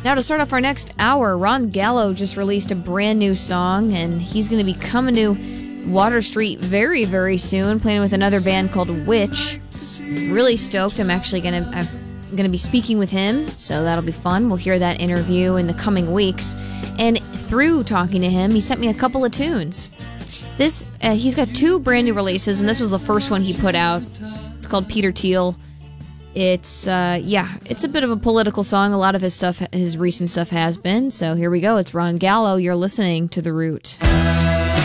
Now to start off our next hour, Ron Gallo just released a brand new song, and he's going to be coming to Water Street very, very soon, playing with another band called Witch. Really stoked. I'm actually going to be speaking with him, so that'll be fun. We'll hear that interview in the coming weeks. And through talking to him, he sent me a couple of tunes. He's got 2 brand new releases, and this was the first one he put out. It's called Peter Thiel. It's a bit of a political song. A lot of his recent stuff has been. So here we go. It's Ron Gallo. You're listening to The Root.